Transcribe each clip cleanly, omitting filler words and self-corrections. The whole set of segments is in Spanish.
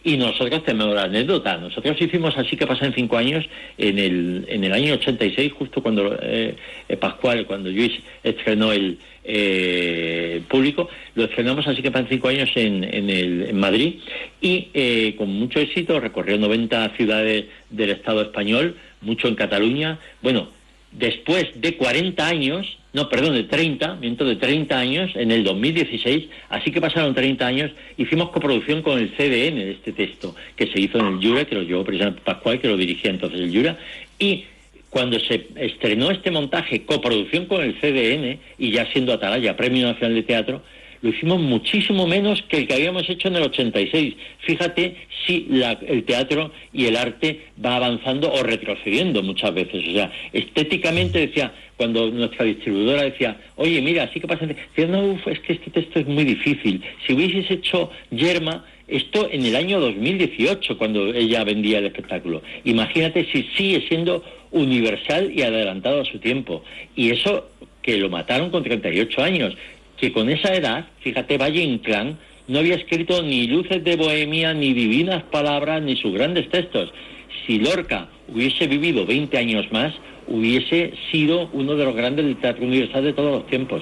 Y nosotros tenemos la anécdota. Nosotros hicimos Así que pasa en 5 años en el año 86, justo cuando Pascual, cuando Lluís estrenó el público, lo estrenamos Así que pasa en 5 años en Madrid, y con mucho éxito recorrió 90 ciudades del Estado español, mucho en Cataluña. Bueno, después de 40 años, no, perdón, de 30 años, en el 2016, así que pasaron 30 años, hicimos coproducción con el CDN de este texto, que se hizo en el Jura, que lo llevó precisamente Pascual, que lo dirigía entonces el Jura, y cuando se estrenó este montaje, coproducción con el CDN, y ya siendo Atalaya, Premio Nacional de Teatro, lo hicimos muchísimo menos que el que habíamos hecho en el 86. Fíjate si el teatro y el arte va avanzando o retrocediendo muchas veces. O sea, estéticamente decía, cuando nuestra distribuidora decía, oye, mira, Así que pasa, decía, no, es que este texto es muy difícil. Si hubieses hecho Yerma, esto en el año 2018, cuando ella vendía el espectáculo. Imagínate si sigue siendo universal y adelantado a su tiempo. Y eso que lo mataron con 38 años. Que con esa edad, fíjate, Valle Inclán no había escrito ni Luces de Bohemia, ni Divinas Palabras, ni sus grandes textos. Si Lorca hubiese vivido 20 años más, hubiese sido uno de los grandes del teatro universal de todos los tiempos.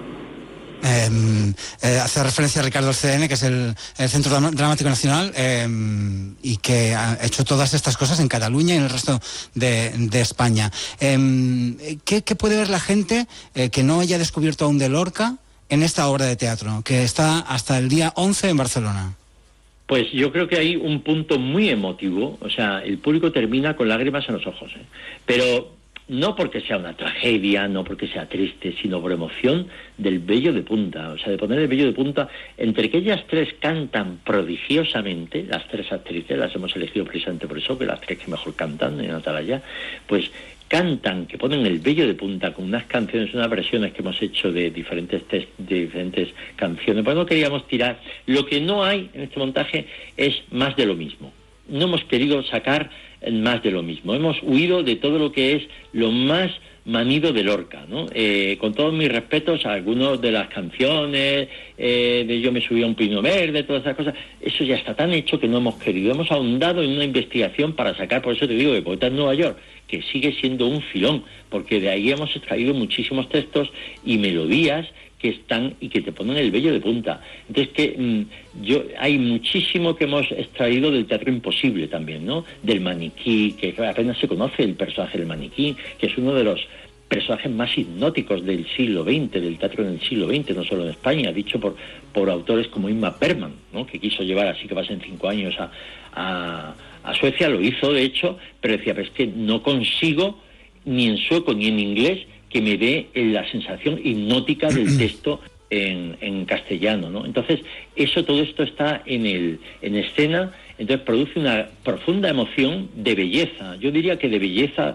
Hace referencia a Ricardo CDN, que es el Centro Dramático Nacional, y que ha hecho todas estas cosas en Cataluña y en el resto de España. ¿Qué puede ver la gente que no haya descubierto aún de Lorca en esta obra de teatro, que está hasta el día 11 en Barcelona? Pues yo creo que hay un punto muy emotivo. O sea, el público termina con lágrimas en los ojos, pero no porque sea una tragedia, no porque sea triste, sino por emoción del vello de punta. O sea, de poner el vello de punta, entre que ellas tres cantan prodigiosamente, las tres actrices, las hemos elegido precisamente por eso, que las tres que mejor cantan en Atalaya, pues cantan, que ponen el vello de punta con unas canciones, unas versiones que hemos hecho de diferentes canciones. Pues no queríamos tirar. Lo que no hay en este montaje es más de lo mismo. No hemos querido sacar más de lo mismo. Hemos huido de todo lo que es lo más manido de Lorca, ¿no? Con todos mis respetos a algunos de las canciones, de Yo me subí a un pino verde, todas esas cosas, eso ya está tan hecho que no hemos querido. Hemos ahondado en una investigación para sacar, por eso te digo, de Poeta en Nueva York, que sigue siendo un filón, porque de ahí hemos extraído muchísimos textos y melodías que están y que te ponen el vello de punta. Entonces hay muchísimo que hemos extraído del teatro imposible también, ¿no? Del maniquí, que apenas se conoce el personaje del maniquí, que es uno de los personajes más hipnóticos del siglo XX, del teatro en el siglo XX, no solo en España, dicho por autores como Ingmar Bergman, ¿no? Que quiso llevar Así que pasa en 5 años a Suecia, lo hizo de hecho, pero decía, pero es que no consigo ni en sueco ni en inglés que me dé la sensación hipnótica del texto en castellano, ¿no? Entonces, todo esto está en escena, entonces produce una profunda emoción de belleza, yo diría que de belleza,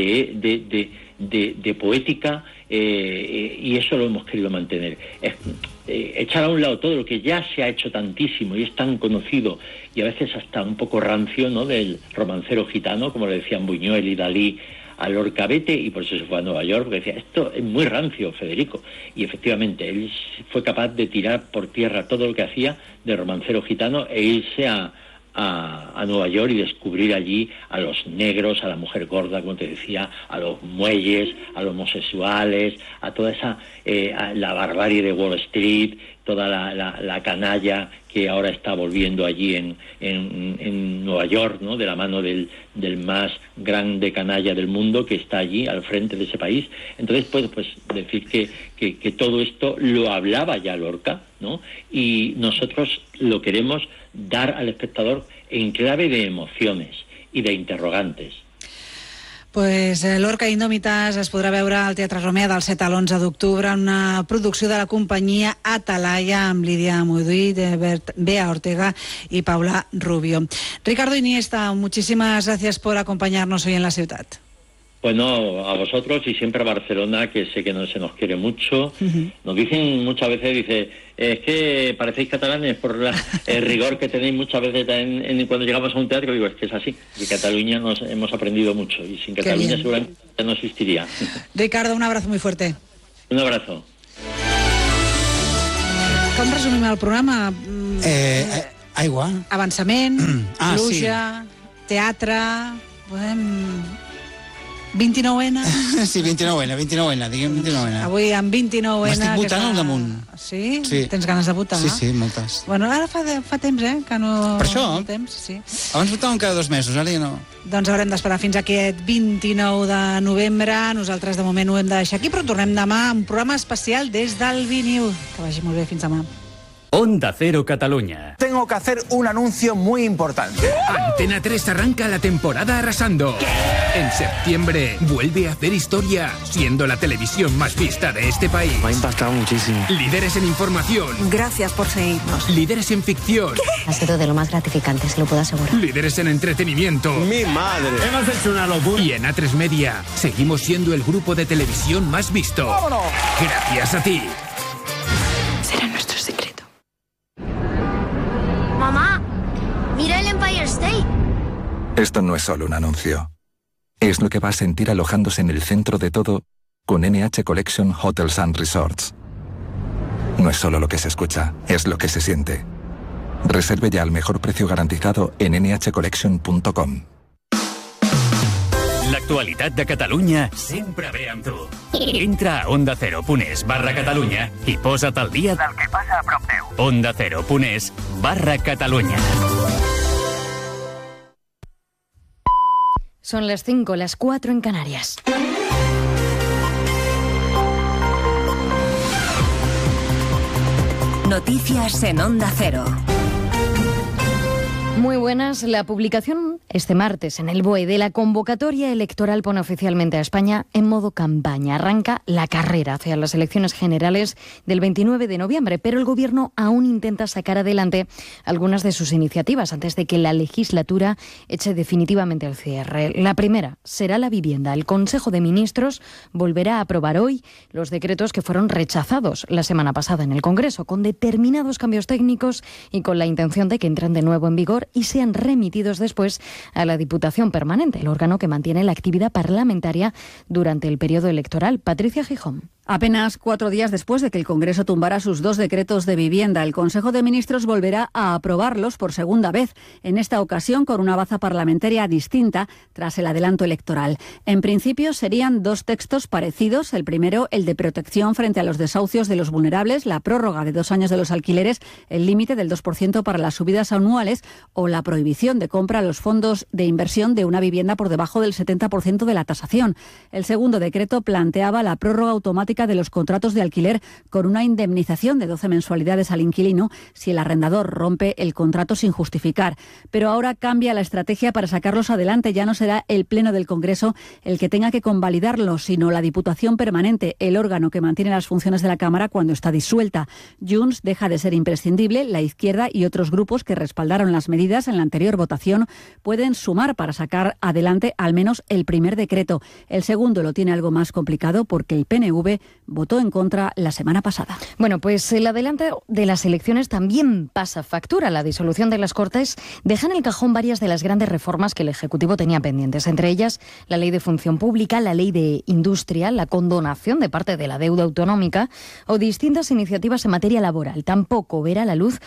de poética, y eso lo hemos querido mantener. Echar a un lado todo lo que ya se ha hecho tantísimo y es tan conocido, y a veces hasta un poco rancio, ¿no?, del romancero gitano, como le decían Buñuel y Dalí a Lorca, vete, y por eso se fue a Nueva York, porque decía, esto es muy rancio, Federico. Y efectivamente, él fue capaz de tirar por tierra todo lo que hacía de romancero gitano e irse a Nueva York y descubrir allí a los negros, a la mujer gorda, como te decía, a los muelles, a los homosexuales, a toda esa, a la barbarie de Wall Street, toda la canalla que ahora está volviendo allí en Nueva York, ¿no?, de la mano del más grande canalla del mundo que está allí al frente de ese país. Entonces, pues decir que todo esto lo hablaba ya Lorca, ¿no?, y nosotros lo queremos dar al espectador en clave de emociones y de interrogantes. Pues Lorca Indòmites es podrà veure al Teatre Romea del 7 al 11 d'octubre, una producció de la companyia Atalaya amb Lídia Muduí, Bea Ortega y Paula Rubio. Ricardo Iniesta, muchísimas gracias por acompañarnos hoy en la ciudad. Bueno, a vosotros y siempre a Barcelona, que sé que no se nos quiere mucho. Uh-huh. Nos dicen muchas veces, es que parecéis catalanes por el rigor que tenéis muchas veces cuando llegamos a un teatro. Digo, es que es así. De Cataluña nos hemos aprendido mucho y sin Cataluña seguramente no existiría. Ricardo, un abrazo muy fuerte. Un abrazo. Com resumim el programa? Aigua. Avançament, pluja, sí. teatre... Podem... 29N? Sí, 29N, diguem 29N. Avui amb 29N... M'estic votant al damunt. Sí? Sí? Tens ganes de votar? Sí, moltes. Bueno, ara fa temps, que no... Per això? Temps, sí. Abans votàvem cada 2 mesos, ara ja no. Doncs haurem d'esperar fins aquest 29 de novembre. Nosaltres de moment ho hem de deixar aquí, però tornem demà amb un programa especial des del Viniu. Que vagi molt bé, fins demà. Onda Cero Cataluña. Tengo que hacer un anuncio muy importante. Antena 3 arranca la temporada arrasando. En septiembre vuelve a hacer historia, siendo la televisión más vista de este país. Me ha impactado muchísimo. Líderes en información. Gracias por seguirnos. Líderes en ficción. Ha sido de lo más gratificante, se lo puedo asegurar. Líderes en entretenimiento. Mi madre. Hemos hecho una locura. Y en A3 Media seguimos siendo el grupo de televisión más visto. ¡Vámonos! Gracias a ti. Será nuestro secreto. Mamá, mira el Empire State. Esto no es solo un anuncio. Es lo que va a sentir alojándose en el centro de todo con NH Collection Hotels and Resorts. No es solo lo que se escucha, es lo que se siente. Reserve ya al mejor precio garantizado en nhcollection.com. L'actualitat de Catalunya sempre ve amb tu. Entra a ondacero.es/Catalunya i posa't al dia del que passa a prop teu. ondacero.es/Catalunya. Son las 5, las 4 en Canarias. Noticias en Onda Cero. Muy buenas. La publicación este martes en el BOE de la convocatoria electoral pone oficialmente a España en modo campaña. Arranca la carrera hacia las elecciones generales del 29 de noviembre, pero el Gobierno aún intenta sacar adelante algunas de sus iniciativas antes de que la legislatura eche definitivamente el cierre. La primera será la vivienda. El Consejo de Ministros volverá a aprobar hoy los decretos que fueron rechazados la semana pasada en el Congreso, con determinados cambios técnicos y con la intención de que entren de nuevo en vigor y sean remitidos después a la Diputación Permanente, el órgano que mantiene la actividad parlamentaria durante el periodo electoral. Patricia Gijón. Apenas 4 días después de que el Congreso tumbara sus 2 decretos de vivienda, el Consejo de Ministros volverá a aprobarlos por segunda vez, en esta ocasión con una baza parlamentaria distinta tras el adelanto electoral. En principio serían 2 textos parecidos. El primero, el de protección frente a los desahucios de los vulnerables, la prórroga de 2 años de los alquileres, el límite del 2% para las subidas anuales o la prohibición de compra a los fondos de inversión de una vivienda por debajo del 70% de la tasación. El segundo decreto planteaba la prórroga automática de los contratos de alquiler con una indemnización de 12 mensualidades al inquilino si el arrendador rompe el contrato sin justificar. Pero ahora cambia la estrategia para sacarlos adelante. Ya no será el Pleno del Congreso el que tenga que convalidarlos, sino la Diputación Permanente, el órgano que mantiene las funciones de la Cámara cuando está disuelta. Junts deja de ser imprescindible. La izquierda y otros grupos que respaldaron las medidas en la anterior votación pueden sumar para sacar adelante al menos el primer decreto. El segundo lo tiene algo más complicado porque el PNV votó en contra la semana pasada. Bueno, pues el adelanto de las elecciones también pasa factura. La disolución de las Cortes deja en el cajón varias de las grandes reformas que el Ejecutivo tenía pendientes, entre ellas la Ley de Función Pública, la Ley de Industria, la condonación de parte de la deuda autonómica o distintas iniciativas en materia laboral. Tampoco verá la luz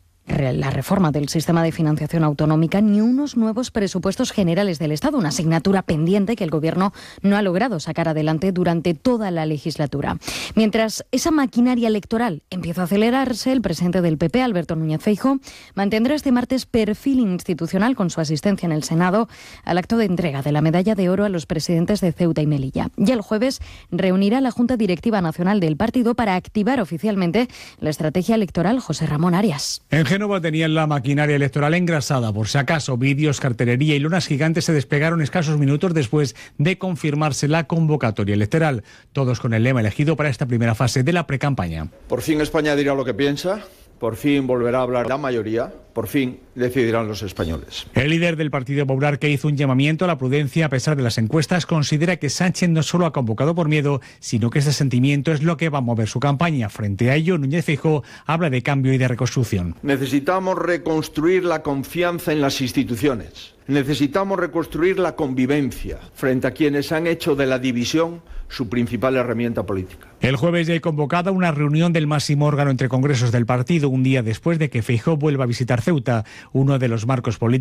la reforma del sistema de financiación autonómica ni unos nuevos presupuestos generales del Estado, una asignatura pendiente que el Gobierno no ha logrado sacar adelante durante toda la legislatura. Mientras esa maquinaria electoral empieza a acelerarse, el presidente del PP, Alberto Núñez Feijóo, mantendrá este martes perfil institucional con su asistencia en el Senado al acto de entrega de la medalla de oro a los presidentes de Ceuta y Melilla. Y el jueves reunirá la Junta Directiva Nacional del partido para activar oficialmente la estrategia electoral. José Ramón Arias. En Génova tenían la maquinaria electoral engrasada. Por si acaso, vídeos, cartelería y lonas gigantes se despegaron escasos minutos después de confirmarse la convocatoria electoral. Todos con el lema elegido para esta primera fase de la precampaña. Por fin España dirá lo que piensa. Por fin volverá a hablar la mayoría. Por fin decidirán los españoles. El líder del Partido Popular, que hizo un llamamiento a la prudencia a pesar de las encuestas, considera que Sánchez no solo ha convocado por miedo, sino que ese sentimiento es lo que va a mover su campaña. Frente a ello, Núñez Feijóo habla de cambio y de reconstrucción. Necesitamos reconstruir la confianza en las instituciones. Necesitamos reconstruir la convivencia frente a quienes han hecho de la división su principal herramienta política. El jueves ya hay convocada una reunión del máximo órgano entre congresos del partido, un día después de que Feijóo vuelva a visitar Ceuta, uno de los marcos políticos